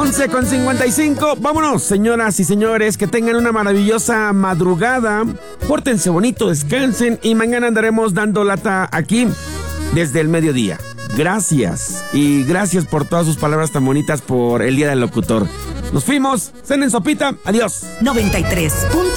11:55. Vámonos, señoras y señores, que tengan una maravillosa madrugada. Pórtense bonito, descansen y mañana andaremos dando lata aquí desde el mediodía. Gracias y gracias por todas sus palabras tan bonitas por el Día del Locutor. Nos fuimos, cenen sopita, adiós. 93.1